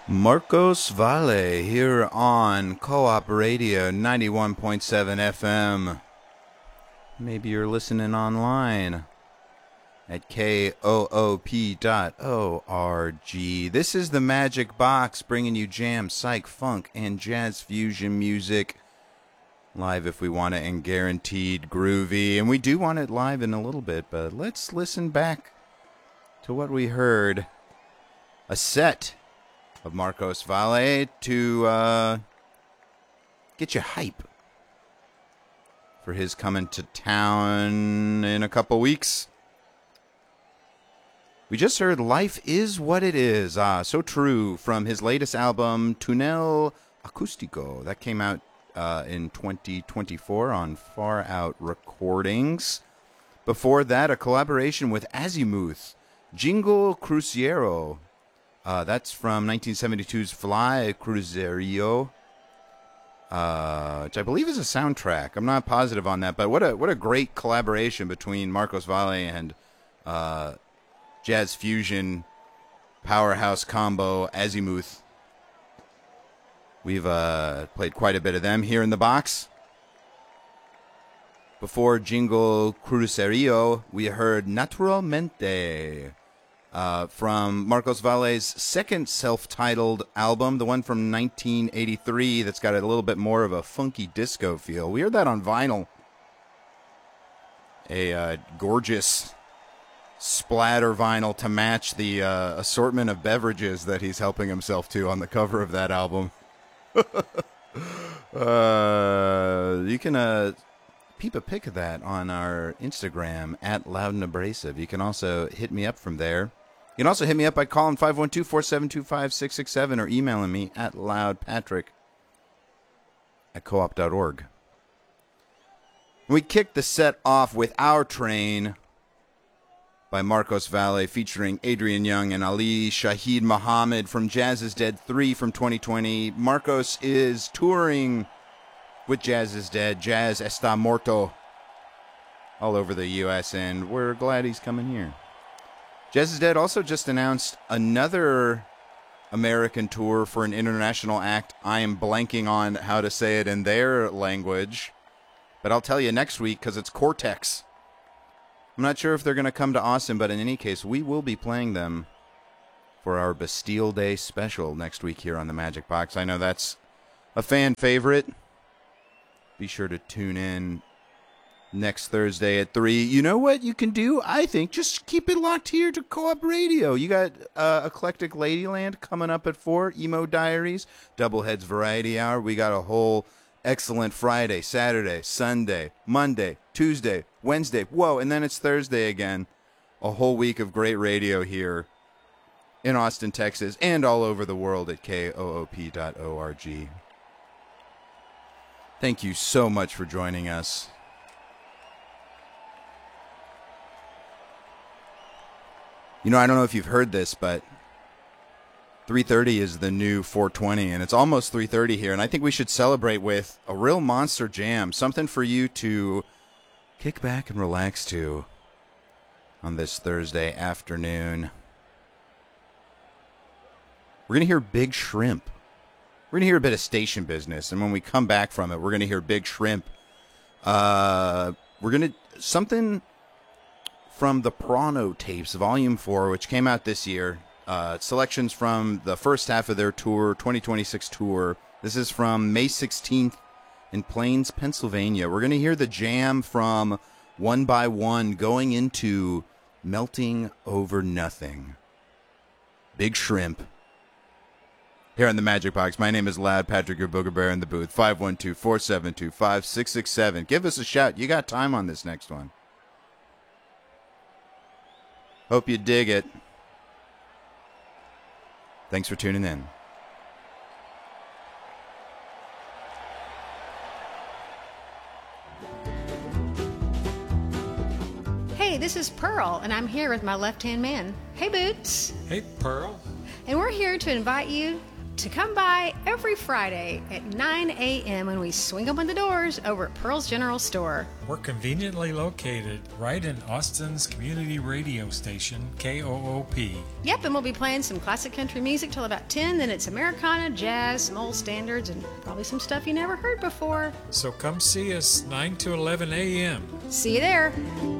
Marcos Valle here on Co-op Radio 91.7 FM. Maybe you're listening online at koop.org. This is the Magic Box, bringing you jam, psych, funk, and jazz fusion music. Live if we want it, and guaranteed groovy. And we do want it live in a little bit, but let's listen back to what we heard. A set of Marcos Valle to get you hype for his coming to town in a couple weeks. We just heard Life Is What It Is, so true, from his latest album, Tunel Acústico. That came out in 2024 on Far Out Recordings. Before that, a collaboration with Azimuth, Jingle Cruciero. That's from 1972's Fly Cruzerio, which I believe is a soundtrack. I'm not positive on that, but what a great collaboration between Marcos Valle and jazz fusion powerhouse combo Azimuth. We've played quite a bit of them here in the box. Before Jingle Crucerio, we heard Naturalmente from Marcos Valle's second self-titled album, the one from 1983 that's got a little bit more of a funky disco feel. We heard that on vinyl. A gorgeous splatter vinyl to match the assortment of beverages that he's helping himself to on the cover of that album. You can peep a pic of that on our Instagram at Loud and Abrasive. You can also hit me up from there. You can also hit me up by calling 512-472-5667 or emailing me at loudpatrick@coop.org. We kicked the set off with Our Train by Marcos Valle featuring Adrian Young and Ali Shaheed Muhammad from Jazz is Dead 3 from 2020. Marcos is touring with Jazz is Dead, Jazz Está Morto, all over the U.S., and we're glad he's coming here. Jazz is Dead also just announced another American tour for an international act. I am blanking on how to say it in their language, but I'll tell you next week because it's Cortex. I'm not sure if they're going to come to Austin, but in any case, we will be playing them for our Bastille Day special next week here on the Magic Box. I know that's a fan favorite. Be sure to tune in next Thursday at 3. You know what you can do? I think just keep it locked here to Co-op Radio. You got Eclectic Ladyland coming up at 4, Emo Diaries, Doubleheads Variety Hour. We got a whole excellent Friday, Saturday, Sunday, Monday, Tuesday, Wednesday. Whoa, and then it's Thursday again. A whole week of great radio here in Austin, Texas, and all over the world at koop.org. Thank you so much for joining us. You know, I don't know if you've heard this, but 3:30 is the new 4:20, and it's almost 3:30 here, and I think we should celebrate with a real monster jam, something for you to kick back and relax to on this Thursday afternoon. We're going to hear Big Shrimp. We're going to hear a bit of station business, and when we come back from it, we're going to hear Big Shrimp. We're going to something from the Prano Tapes, Volume 4, which came out this year. Selections from the first half of their tour, 2026 tour. This is from May 16th in Plains, Pennsylvania. We're going to hear the jam from One by One going into Melting Over Nothing. Big Shrimp. Here on the Magic Box, my name is Loud Patrick, your Booger Bear in the booth, 512-472-5667. Give us a shout. You got time on this next one. Hope you dig it. Thanks for tuning in. Hey, this is Pearl, and I'm here with my left-hand man. Hey, Boots. Hey, Pearl. And we're here to invite you to come by every Friday at 9 a.m. when we swing open the doors over at Pearl's General Store. We're conveniently located right in Austin's community radio station, KOOP. Yep, and we'll be playing some classic country music till about 10, then it's Americana, jazz, some old standards, and probably some stuff you never heard before. So come see us 9 to 11 a.m. See you there.